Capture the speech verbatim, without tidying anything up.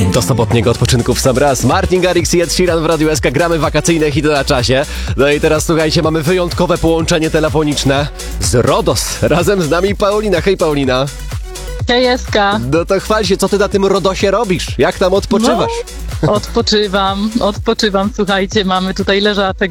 Do sobotniego odpoczynku w sam raz. Martin Garrix i Ed Sheeran w Radiu S K. Gramy wakacyjne hity na czasie. No i teraz słuchajcie, mamy wyjątkowe połączenie telefoniczne z Rodos. Razem z nami Paulina. Hej Paulina. Czejeska. No to chwal się, co ty na tym Rodosie robisz? Jak tam odpoczywasz? No, odpoczywam, odpoczywam. Słuchajcie, mamy tutaj leżaczek